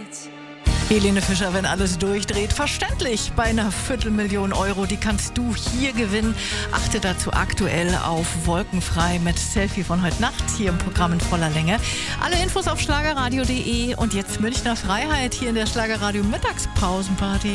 Helene Fischer, wenn alles durchdreht. Verständlich, bei einer 250.000 Euro, die kannst du hier gewinnen. Achte dazu aktuell auf Wolkenfrei mit Selfie von heute Nacht hier im Programm in voller Länge. Alle Infos auf schlagerradio.de und jetzt Münchner Freiheit hier in der Schlagerradio Mittagspausenparty.